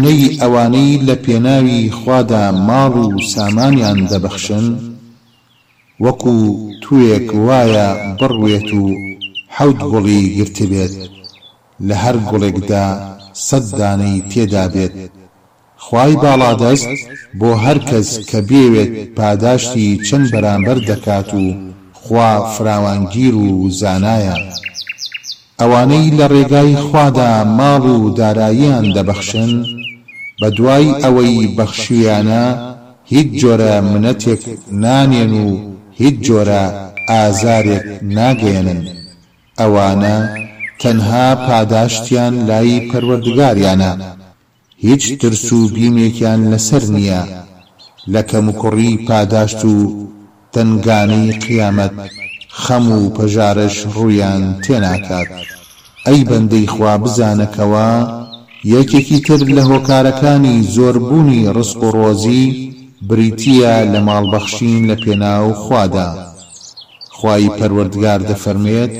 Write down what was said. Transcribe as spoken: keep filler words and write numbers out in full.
نەی ئەوانەی لە پێناوی خوادا ماڵ و سامانیان دەبەخشن وەکو توێک وایە بڕوێت و حەوت گوڵی گرتبێت لە هەر گوڵێکدا سەد دانەی تێدا بێت. خوای باڵادەست بۆ هەر کەس کە بێوێت پاداشتی چەند بەرامبەر دەکات و خوا فراوانگیر و زانایە. ئەوانەی لە ڕێگای خوادا ماڵ و داراییان دەبەخشن بە دوای ئەوەی بەخشیانە هیچ جۆرە منەتێک نانێن و هیچ جۆرە ئازارێک ناگەێنن. ئەوانە تەنها پاداشتیان لای پەروەردگاریانە، هیچ ترس و بیمێکیان لەسەر نییە لە کەموکوڕی پاداشت و تەنگانەی قیامەت خەم و پەژارش ڕوویان تێناکات. ئەی بەندەی خوا بزانەکەوە یەکێکی تر لە هۆکارەکانی زۆربوونی ڕزق و ڕۆزی بریتیە لە ماڵبەخشین لە پێناو خوادا. خوای پەروەردگار دەفەرمێت